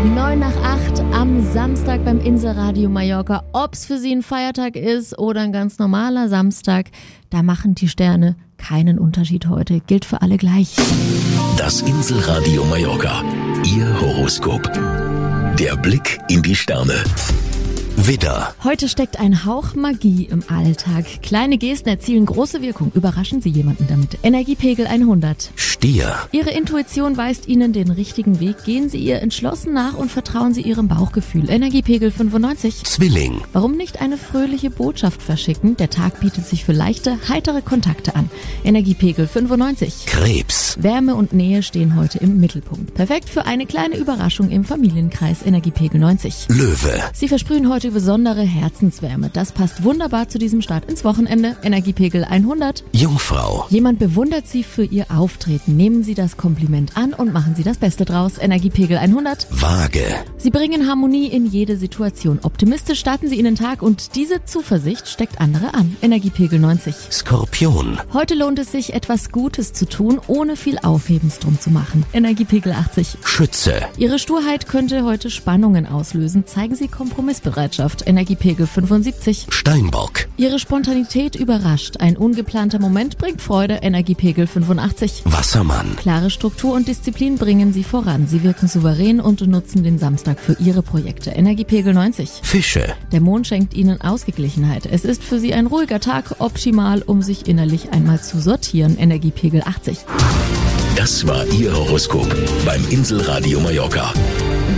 7:09 am Samstag beim Inselradio Mallorca. Ob's für Sie ein Feiertag ist oder ein ganz normaler Samstag, da machen die Sterne keinen Unterschied heute. Gilt für alle gleich. Das Inselradio Mallorca. Ihr Horoskop. Der Blick in die Sterne. Widder. Heute steckt ein Hauch Magie im Alltag. Kleine Gesten erzielen große Wirkung. Überraschen Sie jemanden damit. Energiepegel 100. Stier. Ihre Intuition weist Ihnen den richtigen Weg. Gehen Sie ihr entschlossen nach und vertrauen Sie Ihrem Bauchgefühl. Energiepegel 95. Zwilling. Warum nicht eine fröhliche Botschaft verschicken? Der Tag bietet sich für leichte, heitere Kontakte an. Energiepegel 95. Krebs. Wärme und Nähe stehen heute im Mittelpunkt. Perfekt für eine kleine Überraschung im Familienkreis. Energiepegel 90. Löwe. Sie versprühen heute besondere Herzenswärme. Das passt wunderbar zu diesem Start ins Wochenende. Energiepegel 100. Jungfrau. Jemand bewundert Sie für Ihr Auftreten. Nehmen Sie das Kompliment an und machen Sie das Beste draus. Energiepegel 100. Waage. Sie bringen Harmonie in jede Situation. Optimistisch starten Sie in den Tag und diese Zuversicht steckt andere an. Energiepegel 90. Skorpion. Heute lohnt es sich, etwas Gutes zu tun, ohne viel Aufhebens drum zu machen. Energiepegel 80. Schütze. Ihre Sturheit könnte heute Spannungen auslösen. Zeigen Sie Kompromissbereitschaft. Energiepegel 75. Steinbock. Ihre Spontanität überrascht. Ein ungeplanter Moment bringt Freude. Energiepegel 85. Wassermann. Klare Struktur und Disziplin bringen Sie voran. Sie wirken souverän und nutzen den Samstag für Ihre Projekte. Energiepegel 90. Fische. Der Mond schenkt Ihnen Ausgeglichenheit. Es ist für Sie ein ruhiger Tag, optimal, um sich innerlich einmal zu sortieren. Energiepegel 80. Das war Ihr Horoskop beim Inselradio Mallorca.